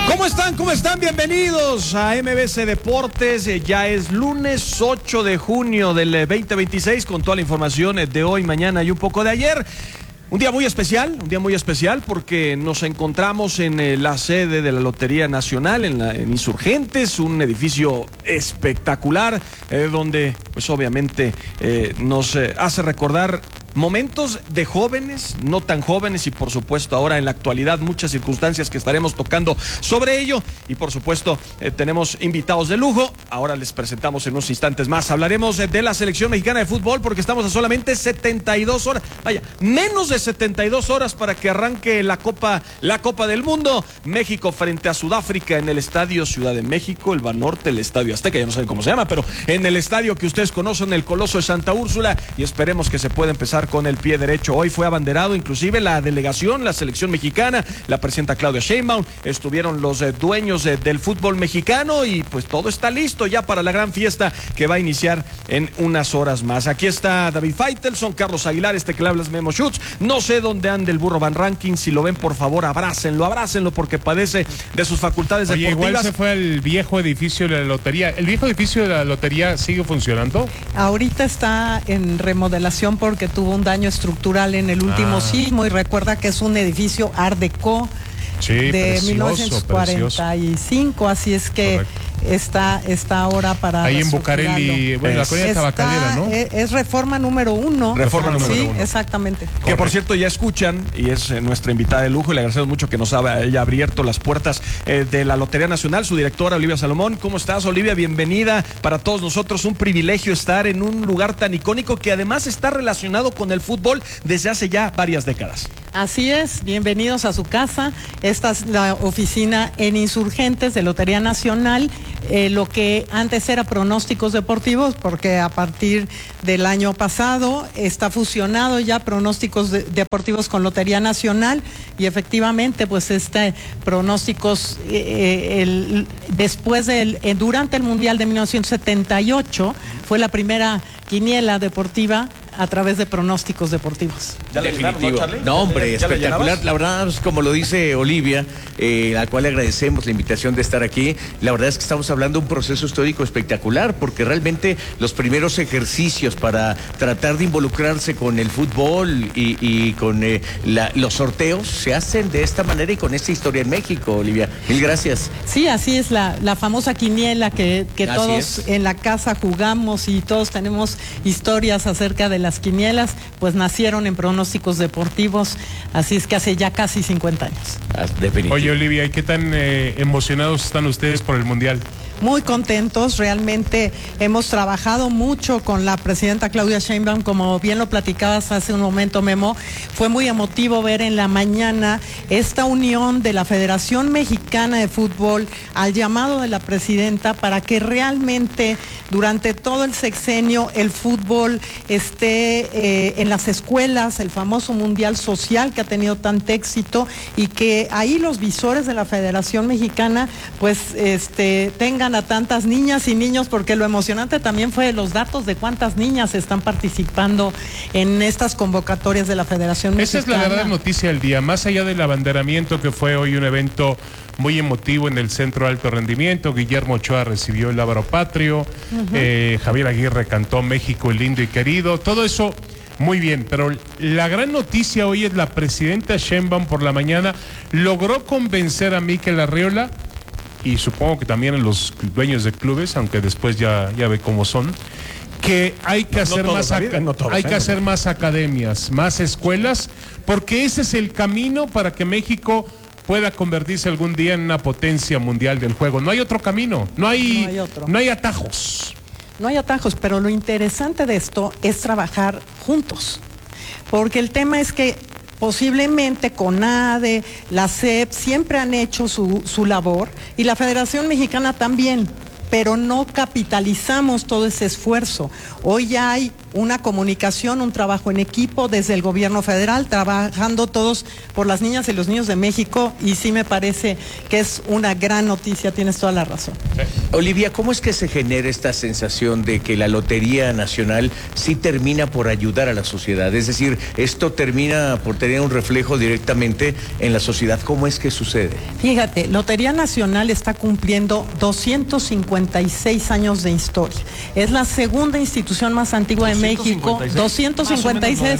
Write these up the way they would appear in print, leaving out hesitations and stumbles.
¿Cómo están? ¿Cómo están? Bienvenidos a MBC Deportes. Ya es lunes 8 de junio del 2026 con toda la información de hoy, mañana y un poco de ayer. Un día muy especial porque nos encontramos en la sede de la Lotería Nacional, en Insurgentes, un edificio espectacular donde pues obviamente nos hace recordar momentos de jóvenes, no tan jóvenes y por supuesto ahora en la actualidad muchas circunstancias que estaremos tocando sobre ello y por supuesto tenemos invitados de lujo. Ahora les presentamos en unos instantes más. Hablaremos de la selección mexicana de fútbol porque estamos a solamente 72 horas, menos de 72 horas para que arranque la Copa del Mundo. México frente a Sudáfrica en el Estadio Ciudad de México, el Banorte, el Estadio Azteca, ya no saben cómo se llama, pero en el estadio que ustedes conocen, el Coloso de Santa Úrsula, y esperemos que se pueda empezar con el pie derecho. Hoy fue abanderado inclusive la delegación, la selección mexicana, la presidenta Claudia Sheinbaum, estuvieron los dueños del fútbol mexicano y pues todo está listo ya para la gran fiesta que va a iniciar en unas horas más. Aquí está David Faitelson, Carlos Aguilar, que le habla es Memo Schutz. No sé dónde anda el burro Van Ranking, si lo ven por favor abrácenlo porque padece de sus facultades deportivas. Igual se fue al viejo edificio de la lotería. ¿El viejo edificio de la lotería sigue funcionando? Ahorita está en remodelación porque tuvo un daño estructural en el último sismo y recuerda que es un edificio Art Deco de 1945, así es que está ahora para ahí en Bucareli, bueno, la colonia tabacalera, ¿no? Es Reforma número 1. Reforma número 1. Sí, exactamente. Que por cierto ya escuchan y es nuestra invitada de lujo y le agradecemos mucho que nos haya abierto las puertas de la Lotería Nacional, su directora Olivia Salomón. ¿Cómo estás, Olivia? Bienvenida. Para todos nosotros un privilegio estar en un lugar tan icónico que además está relacionado con el fútbol desde hace ya varias décadas. Así es, bienvenidos a su casa. Esta es la oficina en Insurgentes de Lotería Nacional, lo que antes era pronósticos deportivos, porque a partir del año pasado está fusionado ya pronósticos deportivos con Lotería Nacional y efectivamente pues pronósticos durante el Mundial de 1978 fue la primera quiniela deportiva a través de pronósticos deportivos. Definitivo. No, hombre, espectacular. La verdad, como lo dice Olivia, a la cual le agradecemos la invitación de estar aquí, la verdad es que estamos hablando de un proceso histórico espectacular, porque realmente los primeros ejercicios para tratar de involucrarse con el fútbol y con los sorteos se hacen de esta manera y con esta historia en México, Olivia. Mil gracias. Sí, así es la famosa quiniela que todos en la casa jugamos y todos tenemos historias acerca de las quinielas, pues nacieron en pronósticos deportivos, así es que hace ya casi 50 años. Definitivo. Oye, Olivia, ¿y qué tan emocionados están ustedes por el Mundial? Muy contentos, realmente hemos trabajado mucho con la presidenta Claudia Sheinbaum, como bien lo platicabas hace un momento, Memo. Fue muy emotivo ver en la mañana esta unión de la Federación Mexicana de Fútbol al llamado de la presidenta para que realmente durante todo el sexenio el fútbol esté en las escuelas, el famoso Mundial Social que ha tenido tanto éxito y que ahí los visores de la Federación Mexicana pues tengan a tantas niñas y niños, porque lo emocionante también fue los datos de cuántas niñas están participando en estas convocatorias de la Federación Mexicana. Esa es la verdadera noticia del día, más allá del abanderamiento que fue hoy un evento muy emotivo en el Centro de Alto Rendimiento. Guillermo Ochoa recibió el lábaro patrio, Javier Aguirre cantó México el lindo y querido, todo eso muy bien, pero la gran noticia hoy es la presidenta Sheinbaum por la mañana logró convencer a Mikel Arriola y supongo que también a los dueños de clubes, aunque después ya ve cómo son, que hay que hacer hacer más academias, más escuelas, porque ese es el camino para que México pueda convertirse algún día en una potencia mundial del juego. No hay otro camino, no hay atajos. No hay atajos, pero lo interesante de esto es trabajar juntos, porque el tema es que posiblemente CONADE, la SEP, siempre han hecho su labor y la Federación Mexicana también, pero no capitalizamos todo ese esfuerzo. Hoy ya hay una comunicación, un trabajo en equipo desde el gobierno federal, trabajando todos por las niñas y los niños de México, y sí me parece que es una gran noticia, tienes toda la razón. Sí. Olivia, ¿cómo es que se genera esta sensación de que la Lotería Nacional sí termina por ayudar a la sociedad? Es decir, esto termina por tener un reflejo directamente en la sociedad. ¿Cómo es que sucede? Fíjate, Lotería Nacional está cumpliendo 256 años de historia. Es la segunda institución más antigua de México. 256.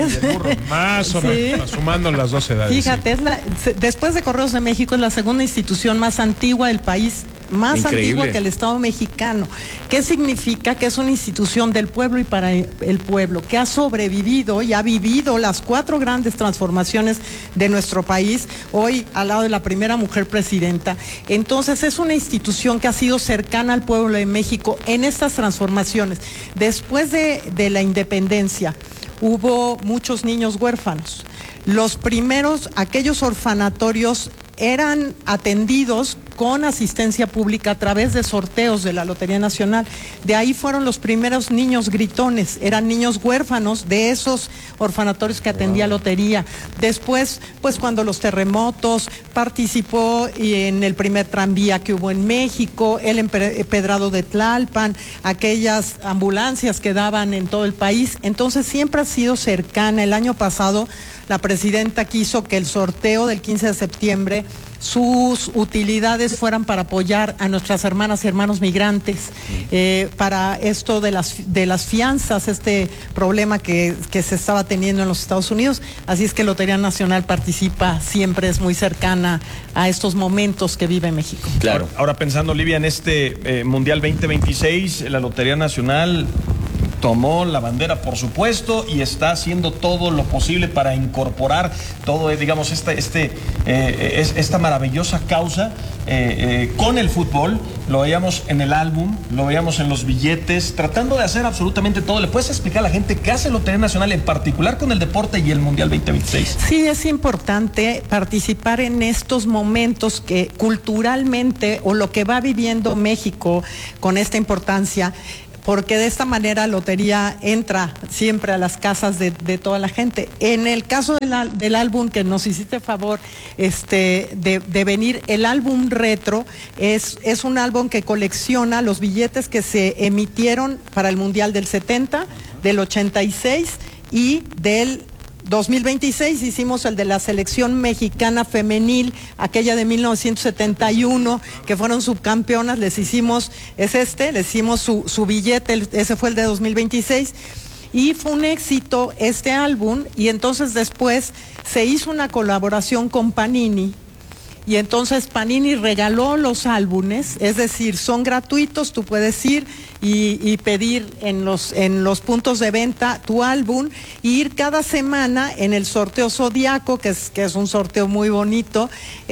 Más o menos, sumando las dos edades. Fíjate, después de Correos de México, es la segunda institución más antigua del país, más antigua que el Estado mexicano. ¿Qué significa? Que es una institución del pueblo y para el pueblo, que ha sobrevivido y ha vivido las 4 grandes transformaciones de nuestro país, hoy al lado de la primera mujer presidenta. Entonces es una institución que ha sido cercana al pueblo de México en estas transformaciones. Después de la independencia, hubo muchos niños huérfanos. Los primeros, aquellos orfanatorios, eran atendidos con asistencia pública a través de sorteos de la Lotería Nacional. De ahí fueron los primeros niños gritones, eran niños huérfanos de esos orfanatorios que atendía Lotería. Después, pues cuando los terremotos, participó en el primer tranvía que hubo en México, el empedrado de Tlalpan, aquellas ambulancias que daban en todo el país. Entonces siempre ha sido cercana. El año pasado la presidenta quiso que el sorteo del 15 de septiembre, sus utilidades fueran para apoyar a nuestras hermanas y hermanos migrantes, para esto de las fianzas, este problema que se estaba teniendo en los Estados Unidos. Así es que Lotería Nacional participa, siempre es muy cercana a estos momentos que vive México. Claro. Ahora pensando, Olivia, en este Mundial 2026, la Lotería Nacional tomó la bandera, por supuesto, y está haciendo todo lo posible para incorporar todo, digamos, esta maravillosa causa con el fútbol. Lo veíamos en el álbum, lo veíamos en los billetes, tratando de hacer absolutamente todo. ¿Le puedes explicar a la gente qué hace Lotería Nacional, en particular con el deporte y el Mundial 2026? Sí, es importante participar en estos momentos que culturalmente, o lo que va viviendo México con esta importancia, porque de esta manera Lotería entra siempre a las casas de toda la gente. En el caso del álbum que nos hiciste favor de venir, el álbum retro es un álbum que colecciona los billetes que se emitieron para el Mundial del 70, del 86 y del 2026. Hicimos el de la selección mexicana femenil, aquella de 1971, que fueron subcampeonas. Les hicimos su billete, ese fue el de 2026. Y fue un éxito este álbum, y entonces después se hizo una colaboración con Panini. Y entonces Panini regaló los álbumes, es decir, son gratuitos, tú puedes ir y pedir en los puntos de venta tu álbum, e ir cada semana en el sorteo Zodiaco, que es un sorteo muy bonito.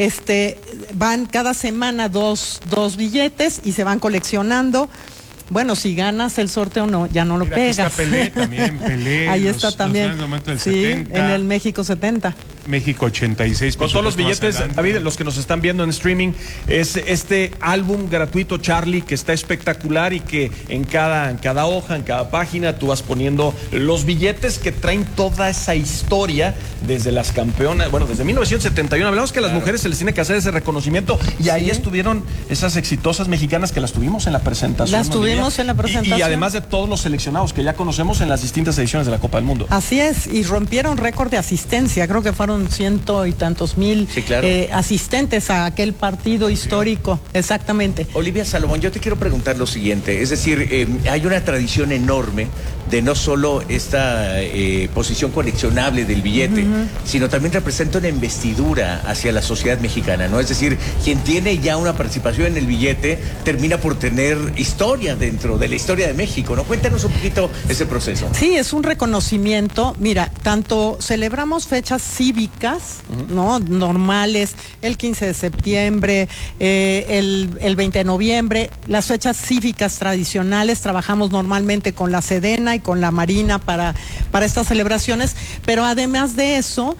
Van cada semana dos billetes y se van coleccionando. Bueno, si ganas el sorteo, no, ya no lo pegas. Aquí está Pelé también, Pelé. Ahí está también. Del sí, 70. en el México 70. México 86. Con todos los billetes, David, los que nos están viendo en streaming, es este álbum gratuito, Charlie, que está espectacular, y que en cada hoja, en cada página, tú vas poniendo los billetes que traen toda esa historia desde las campeonas, bueno, desde 1971. Hablamos que a las mujeres se les tiene que hacer ese reconocimiento, y ahí estuvieron esas exitosas mexicanas que las tuvimos en la presentación. Las tuvimos en la presentación. Y además de todos los seleccionados que ya conocemos en las distintas ediciones de la Copa del Mundo. Así es, y rompieron récord de asistencia. Creo que fueron 100 y tantos mil asistentes a aquel partido histórico. Exactamente. Olivia Salomón, yo te quiero preguntar lo siguiente, es decir, hay una tradición enorme de no solo esta posición coleccionable del billete, sino también representa una investidura hacia la sociedad mexicana, ¿no? Es decir, quien tiene ya una participación en el billete termina por tener historia dentro de la historia de México, ¿no? Cuéntanos un poquito ese proceso. Sí, es un reconocimiento. Mira, tanto celebramos fechas cívicas, ¿no? Normales, el 15 de septiembre, el 20 de noviembre, las fechas cívicas tradicionales. Trabajamos normalmente con la Sedena y con la Marina para estas celebraciones, pero además de eso,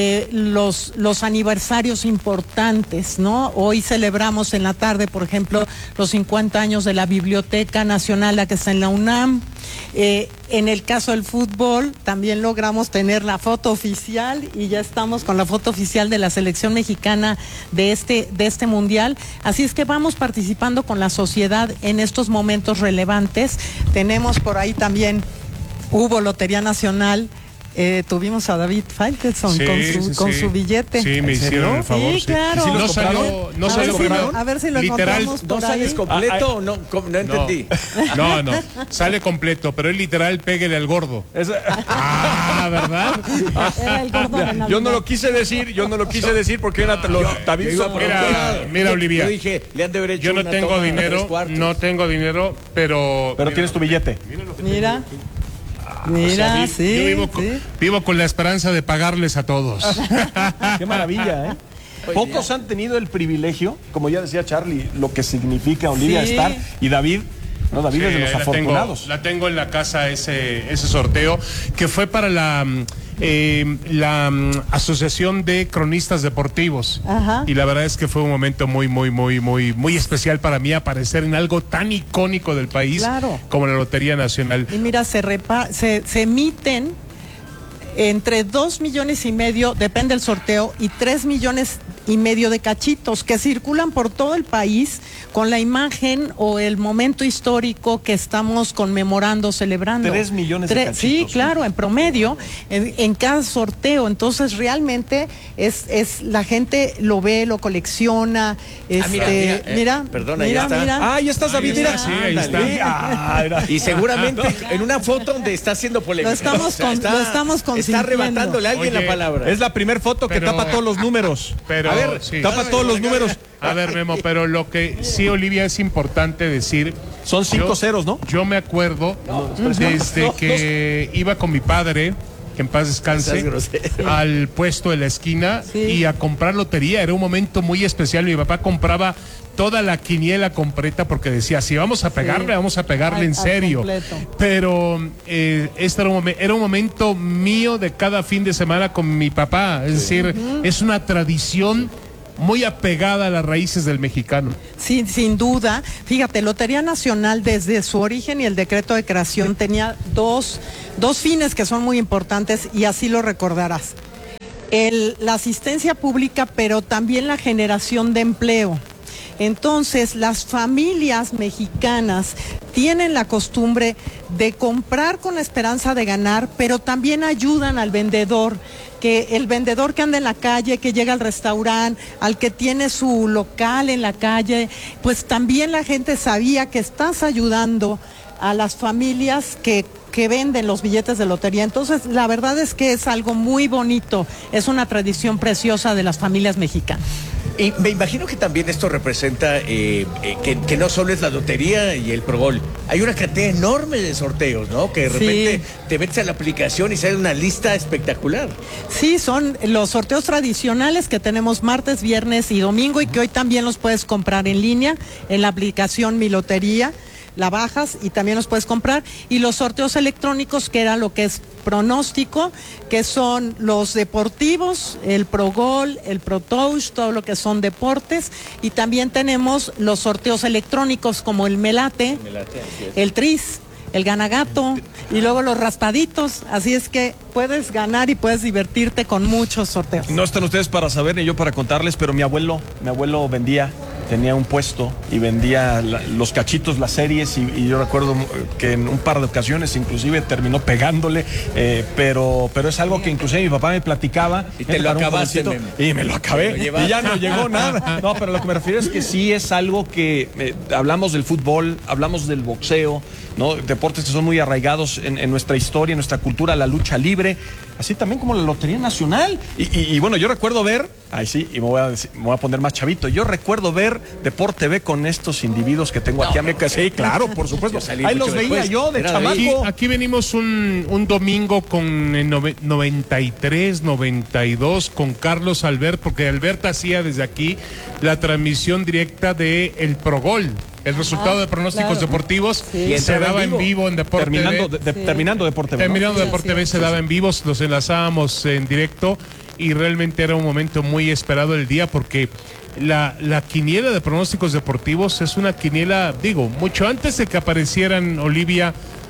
los aniversarios importantes, ¿no? Hoy celebramos en la tarde, por ejemplo, los 50 años de la Biblioteca Nacional, la que está en la UNAM. En el caso del fútbol, también logramos tener la foto oficial y ya estamos con la foto oficial de la selección mexicana de este mundial. Así es que vamos participando con la sociedad en estos momentos relevantes. Tenemos por ahí también, hubo Lotería Nacional. Tuvimos a David Faitelson con su billete. Sí, me hicieron el favor. Sí, claro. ¿Sí No salió, a ver si lo literal, encontramos por ¿No sales ahí. completo o no? No entendí. No, sale completo, pero es literal, péguele al gordo. ¿Verdad? Era el gordo de Navidad. Yo no lo quise decir porque era David hizo Mira, Olivia. Yo dije, le han de haber hecho Yo no una tengo toma de dinero, 3/4. pero tienes tu billete. Mira. Yo vivo con la esperanza de pagarles a todos. Qué maravilla, ¿eh? Pocos han tenido el privilegio, como ya decía Charlie, lo que significa Olivia estar, y David. No, David es de los afortunados. La tengo en la casa ese sorteo que fue para la Asociación de Cronistas Deportivos. Ajá. Y la verdad es que fue un momento muy especial para mí aparecer en algo tan icónico del país como la Lotería Nacional. Y mira, se emiten entre 2,5 millones, depende del sorteo, y 3,5 millones de cachitos que circulan por todo el país con la imagen o el momento histórico que estamos conmemorando, celebrando. 3 millones de cachitos. Sí, claro, en promedio, en cada sorteo. Entonces, realmente la gente lo ve, lo colecciona. Mira, perdona, ahí está. Ahí estás, David, mira. Sí, ahí está. Y seguramente en una foto donde está haciendo polémica. Lo estamos consintiendo. Está arrebatándole a alguien la palabra. Es la primera foto que tapa todos los números. Pero, a ver, tapa todos los números. A ver, Memo, pero lo que sí, Olivia, es importante decir. Son 5 ceros, ¿no? Yo me acuerdo desde que iba con mi padre, que en paz descanse, al puesto de la esquina y a comprar lotería. Era un momento muy especial. Mi papá compraba toda la quiniela completa porque decía, si vamos a pegarle, vamos a pegarle en serio. Pero este era un momento mío de cada fin de semana con mi papá. Es decir, es una tradición muy apegada a las raíces del mexicano. Sí, sin duda. Fíjate, Lotería Nacional desde su origen y el decreto de creación tenía dos fines que son muy importantes y así lo recordarás. La asistencia pública, pero también la generación de empleo. Entonces, las familias mexicanas tienen la costumbre de comprar con la esperanza de ganar, pero también ayudan al vendedor, que el vendedor que anda en la calle, que llega al restaurante, al que tiene su local en la calle, pues también la gente sabía que estás ayudando a las familias que venden los billetes de lotería. Entonces, la verdad es que es algo muy bonito, es una tradición preciosa de las familias mexicanas. Y me imagino que también esto representa que no solo es la lotería y el Progol. Hay una cantidad enorme de sorteos, ¿no? Que de repente te metes a la aplicación y sale una lista espectacular. Sí, son los sorteos tradicionales que tenemos martes, viernes y domingo y que hoy también los puedes comprar en línea en la aplicación Mi Lotería. La bajas y también los puedes comprar. Y los sorteos electrónicos, que era lo que es pronóstico, que son los deportivos, el Progol, el ProTouch, todo lo que son deportes. Y también tenemos los sorteos electrónicos como el Melate, el Tris, el Ganagato y luego los raspaditos. Así es que puedes ganar y puedes divertirte con muchos sorteos. No están ustedes para saber ni yo para contarles, pero mi abuelo tenía un puesto y vendía los cachitos, las series, y yo recuerdo que en un par de ocasiones inclusive terminó pegándole, pero es algo que inclusive mi papá me platicaba. Y te lo acabaste, y me lo acabé, y ya no llegó nada. No, pero lo que me refiero es que sí es algo que hablamos del fútbol, hablamos del boxeo, ¿no? Deportes que son muy arraigados en nuestra historia, en nuestra cultura, la lucha libre, así también como la Lotería Nacional. Y bueno, yo recuerdo ver, me voy a poner más chavito, yo recuerdo ver Deporte B con estos individuos que tengo aquí a mi casa. Sí, claro, por supuesto. Ahí los veía yo de chamaco. Aquí venimos un domingo con el 93, 92 con Carlos Albert, porque Albert hacía desde aquí la transmisión directa de el Progol. El resultado de pronósticos deportivos se daba en vivo en Deporte B. Terminando Deporte B. Terminando Deporte B se daba en vivo, los enlazábamos en directo y realmente era un momento muy esperado del día porque la quiniela de pronósticos deportivos es una quiniela, mucho antes de que aparecieran, Olivia,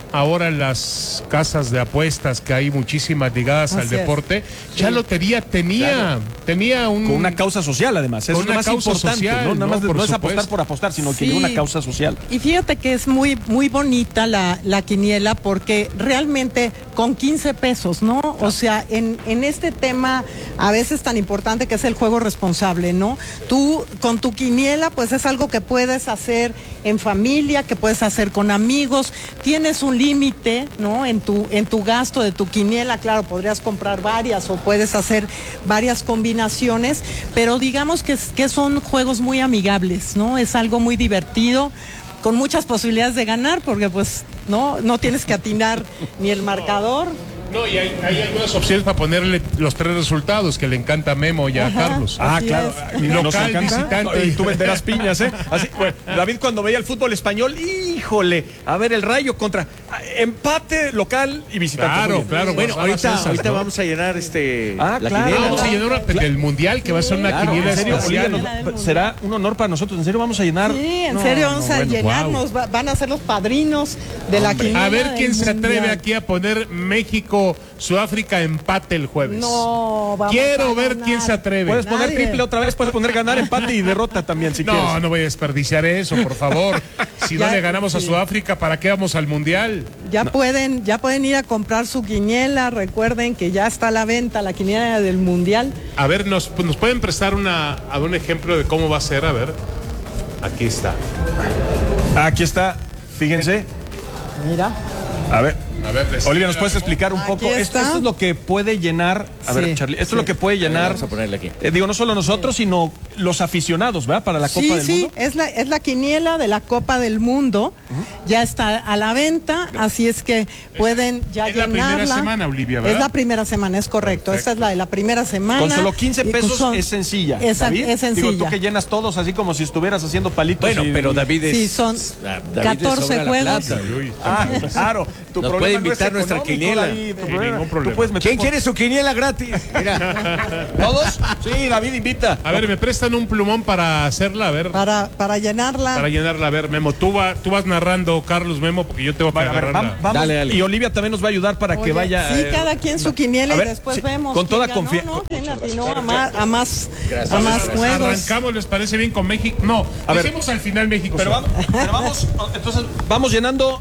ahora las casas de apuestas, que hay muchísimas ligadas al deporte, ya Lotería tenía un... Con una causa social, además. Es lo más importante, social, ¿no? Nada más no es apostar por apostar, sino que hay una causa social. Y fíjate que es muy, muy bonita la quiniela, porque realmente con 15 pesos, ¿no? O sea, en este tema a veces tan importante que es el juego responsable, ¿no? Tú con tu quiniela, pues es algo que puedes hacer en familia, que puedes hacer con amigos, tienes un límite, ¿no? En tu gasto de tu quiniela, claro, podrías comprar varias o puedes hacer varias combinaciones, pero digamos que son juegos muy amigables, ¿no? Es algo muy divertido, con muchas posibilidades de ganar, porque pues no tienes que atinar ni el marcador. No, y hay algunas opciones para ponerle los 3 resultados que le encanta a Memo y a Carlos. Claro. Local, visitante. Y tú venderás piñas, ¿eh? Así, bueno, David, cuando veía el fútbol español, híjole, a ver, el Rayo contra empate local y visitante. Claro. Bueno, ahorita vamos a llenar la claro. quiniela. Vamos a llenar el mundial, que va a ser una quiniela ¿en serio, especial. Olivia, será un honor para nosotros. ¿En serio vamos a llenar? Sí, en serio vamos a llenarnos. Van a ser los padrinos de la quiniela. A ver quién se atreve mundial. aquí a poner México-Sudáfrica empate el jueves. No, vamos Quiero a ver ganar. quién se atreve. Puedes poner Nadie. triple otra vez, puedes poner ganar, empate y derrota también, si quieres. No voy a desperdiciar eso, por favor. Si no Ya, le ganamos a sí. Sudáfrica, ¿para qué vamos al mundial? Ya pueden ir a comprar su quiniela. Recuerden que ya está a la venta la quiniela del mundial. A ver, ¿nos pueden prestar un ejemplo de cómo va a ser? A ver, aquí está. Aquí está, fíjense. Mira. A ver, Olivia, ¿nos decime, puedes explicar un Aquí poco? Esto está. es lo que puede llenar. A ver, Sí, Charlie, esto es lo que puede llenar. Vamos a ponerle aquí. Digo, no solo nosotros, sino los aficionados, ¿verdad? Para la Copa del Mundo. Es la quiniela de la Copa del Mundo. Ya está a la venta, así es que pueden ya es la llenarla. primera semana, Olivia, ¿verdad? Es la primera semana, es correcto. Perfecto. Esta es la de la primera semana. Con solo 15 Y pesos son- es sencilla. Es David, sencilla. Digo, tú que llenas todos así como si estuvieras haciendo palitos. Bueno, pero David es... Sí, son David le 14 sobra la juegos. plata. Claro. Tu Nos problema puede no es invitar nuestra económico, quiniela. David, tu Sin problema- ningún problema. tú puedes meter ¿Quién quiere su quiniela gratis? Mira. ¿Todos? Sí, David invita. A ver, ¿me prestan un plumón para hacerla? A ver, Para llenarla. para llenarla. A ver, Memo, tú vas narrando, Carlos, Memo, porque yo tengo que A ver, agarrarla. vamos. Dale. Y Olivia también nos va a ayudar para que Oye, vaya. Sí, cada quien su quiniela a ver, y después sí, vemos. con toda quién ganó, confianza. ¿no? ¿Quién atinó a más Entonces, juegos? arrancamos, ¿les parece bien con México? No, A ver. dejemos al final México. Pero vamos, entonces vamos llenando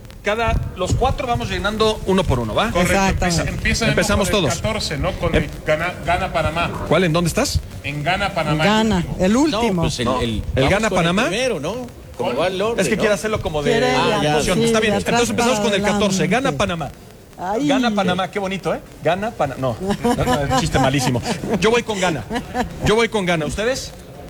los 4 vamos llenando uno por uno, ¿va? Correcto, Exactamente. Empezamos con el todos. 14, ¿no? Con el Gana Panamá. ¿Cuál? ¿En dónde estás? En Gana Panamá. Gana, el último. No, pues ¿El vamos gana con Panamá? El primero, ¿no? ¿Cómo va el orden? Es que ¿no? quiere hacerlo como de Quiere emoción. sí, Está bien. de atrás Entonces empezamos para con el 14. adelante. Gana Panamá. Ay. Gana Panamá, qué bonito, ¿eh? Gana Panamá. No, chiste malísimo. Yo voy con Gana. ¿Ustedes?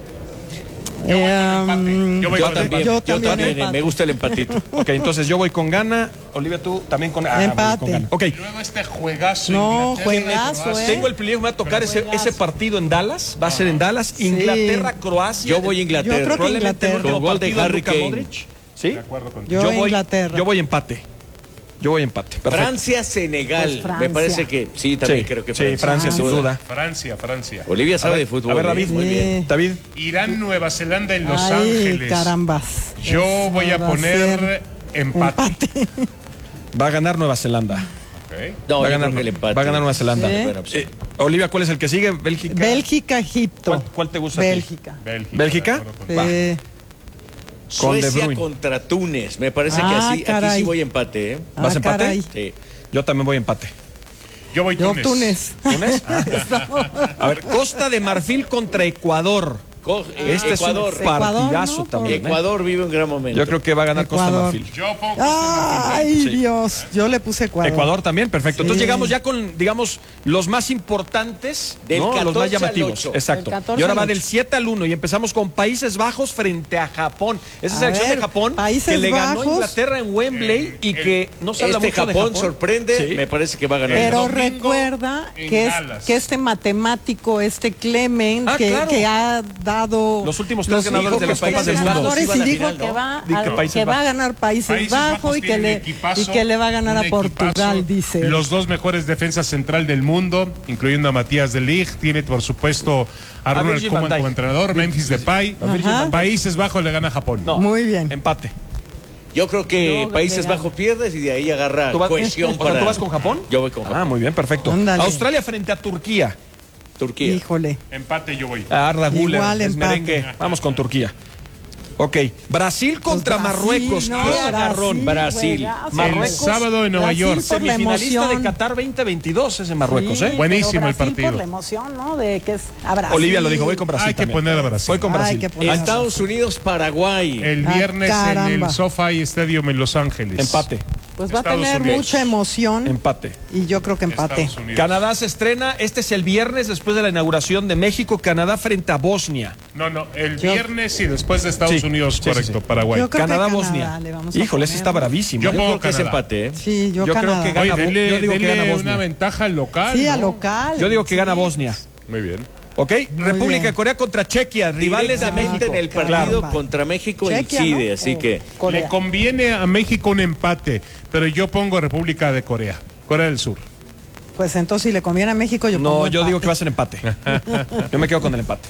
Yo voy Yo con el también, Yo también empate. me gusta el empatito. Ok, entonces yo voy con Gana. Olivia, tú también con Empate. voy con Gana. Ok. Luego este juegazo. No, Inglaterra, juegazo, Croacia. Tengo el privilegio, me va a tocar ese partido en Dallas. Va a ser en Dallas. Inglaterra, Croacia. Yo voy a Inglaterra. Yo creo que Probablemente el Inglaterra. último Con gol de partido Harry Luka Kane. Modric. ¿Sí? De acuerdo contigo. Yo Inglaterra. Yo voy empate. Perfecto. Francia-Senegal. Pues Francia. Me parece que sí, también Sí, creo que sí, Francia, sin duda. Francia. Olivia sabe de fútbol. A ver, David. Muy bien. Sí. David. Irán, Nueva Zelanda en Los Ay, Ángeles. carambas. Yo Eso voy a va poner ser empate. Va a ganar Nueva Zelanda. Ok. No, va, a yo ganar, creo que el empate. va a ganar Nueva Zelanda. Sí. Buena opción. Olivia, ¿cuál es el que sigue? Bélgica. Bélgica, Egipto. ¿Cuál te gusta a ti? Bélgica. ¿Bélgica? de acuerdo contigo. Con De Suecia Bruyne. contra Túnez. Me parece que aquí caray. sí voy empate, ¿eh? ¿Vas a empate? Caray. Sí. Yo también voy empate. Yo voy Yo Túnez. Túnez. A ver, Costa de Marfil contra Ecuador. Este Ecuador. es un partidazo Ecuador, ¿no? también. ¿eh? Ecuador vive un gran momento. Yo creo que va a ganar Costa de Ecuador. Marfil. Yo pongo Ay, Sí. Dios. Yo le puse Ecuador. Ecuador también, perfecto. Entonces Sí. llegamos ya con, digamos, los más importantes, Del ¿no? Los 14 más al llamativos. 8. Exacto. Del 14 Y ahora al va 8. del 7 al 1 y empezamos con Países Bajos frente a Japón. Esa A selección ver, de Japón Países que le ganó Bajos. Inglaterra en Wembley y que no se habla Este mucho de Japón Japón. sorprende. Sí. Me parece que va a ganar. Pero domingo recuerda en que, Dallas. que este matemático, Clement, Claro. que ha dado Los últimos 3 ganadores de las Países Copas del Mundo. Bajos ganadores iban y a dijo final, que ¿no? va Di que Países va a Bajos. ganar Países Bajos y que tiene un le equipazo, va a ganar a un Portugal, equipazo. dice. Los 2 mejores defensas central del mundo, incluyendo a Matías de Ligt. Tiene, por supuesto, a Ronald Virgil Koeman van Dijk. como entrenador. Memphis Depay. Ajá. Países Bajos le gana a Japón. No, Muy bien. Empate. Yo creo que Países Bajos pierdes y de ahí agarra cohesión. ¿Tú vas con Japón? Yo voy con Japón. Ah, muy bien, perfecto. Ándale. Australia frente a Turquía. Turquía. Híjole. Empate yo voy. Raguler, Igual es empate. merengue. Vamos con Turquía. Ok, Brasil contra Pues Brasil, Marruecos. no, ¡Qué agarrón! Brasil. juegazo. Marruecos. El sábado en Nueva Brasil York. por la Semifinalista de emoción. Qatar 2022 es en Marruecos, Sí, ¿eh? Buenísimo pero el Brasil partido. por la emoción, ¿no? De que es a Brasil. Olivia lo dijo, voy con Brasil Hay que también. poner a Brasil. Voy con Brasil. Hay que poner- Estados Unidos, Paraguay. El viernes en caramba. el SoFi Stadium en Los Ángeles. Empate, Pues va a Estados tener Unidos. mucha emoción empate. y yo creo que empate. Estados Unidos. Canadá se estrena, este es el viernes después de la inauguración de México, Canadá frente a Bosnia. No, el viernes y después de Estados Sí, Unidos, sí, correcto, sí, sí. Paraguay. Yo creo que Canadá, Canadá Bosnia. le vamos a Híjole, ese poner. está bravísimo. Yo Yo pongo creo que es Canadá. empate, ¿eh? Sí, yo Yo creo Canadá. que gana. Oye, Yo digo que gana denle Bosnia. una ventaja al local. Sí, ¿no? a local. Yo digo que gana Sí. Bosnia. Muy bien. ¿Ok? República bien. de Corea contra Chequia, rivales de Directamente México. en el partido Caramba. contra México Chequia, incide, ¿no? así que... Corea. Le conviene a México un empate, pero yo pongo República de Corea. Corea del Sur. Pues entonces si le conviene a México, yo No, pongo yo digo que va a empate. ser empate. Yo me quedo con el empate.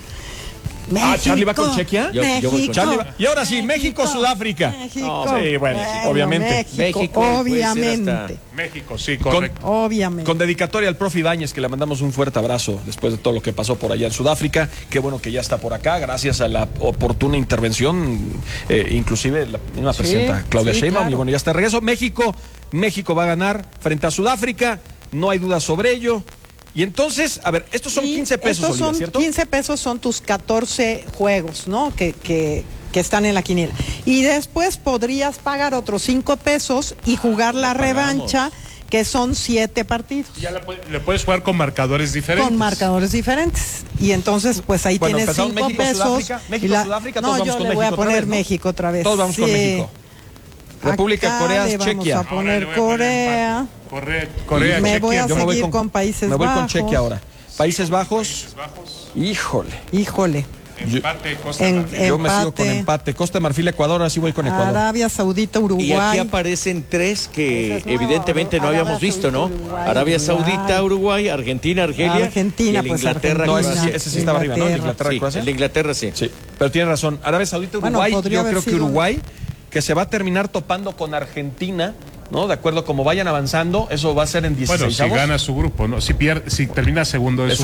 México, ¿Charlie va con Chequia? Yo voy con México. Charlie va- Y ahora sí, México-Sudáfrica. México. Sí, bueno, obviamente. México, puede ser obviamente. hasta- México, sí, correcto. Obviamente. Con dedicatoria al profe Ibáñez, que le mandamos un fuerte abrazo después de todo lo que pasó por allá en Sudáfrica. Qué bueno que ya está por acá, gracias a la oportuna intervención, inclusive la misma presidenta Claudia sí, Sheinbaum. claro. Y bueno, ya está de regreso. México va a ganar frente a Sudáfrica, no hay duda sobre ello. Y entonces, a ver, estos son Y 15 pesos, estos Olivia, son ¿cierto? 15 pesos son tus 14 juegos, ¿no? Que están en la quiniela. Y después podrías pagar otros 5 pesos y jugar la revancha, que son 7 partidos. Ya le puedes jugar con marcadores diferentes. Con marcadores diferentes. Y entonces, pues ahí Bueno, tienes empezamos 5 México, pesos. Sudáfrica, y México, Sudáfrica, todos no, vamos yo con le voy a México otra poner vez, ¿no? México otra vez. Todos vamos con Sí. México. República de Acá Corea, le vamos Chequia. a Ahora poner le voy a poner Corea. empate. Corea, Me Chequia. voy a Yo me voy seguir con Países Me voy con Bajos. Chequia ahora. Países Bajos, híjole. Híjole. Empate, Costa En- Marfil. Yo me sigo Empate. con empate. Costa de Marfil, Ecuador, así voy con Ecuador. Arabia Saudita, Uruguay. Y aquí aparecen tres que Ese es nuevo, evidentemente no Arabia habíamos visto, ¿no? Saudita, Uruguay, Arabia Uruguay. Saudita, Uruguay, Argentina, Argelia. Argentina, y el pues, Inglaterra. No, Argentina. ese sí estaba arriba, ¿no? El de Inglaterra y Sí, Croacia. el de Inglaterra sí. Sí, pero tiene razón. Arabia Saudita, Bueno, Uruguay, podría yo haber creo que sido- Uruguay, que se va a terminar topando con Argentina, ¿no? De acuerdo como vayan avanzando, eso va a ser en 16. Bueno, si gana su grupo, ¿no? Si termina segundo de su